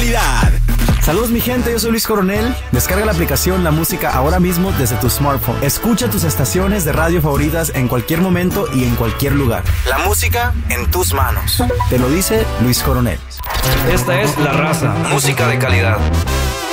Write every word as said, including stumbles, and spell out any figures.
calidad. Saludos mi gente, yo soy Luis Coronel. Descarga la aplicación La Música ahora mismo desde tu smartphone. Escucha tus estaciones de radio favoritas en cualquier momento y en cualquier lugar. La música en tus manos. Te lo dice Luis Coronel. Esta es La Raza. Música de calidad.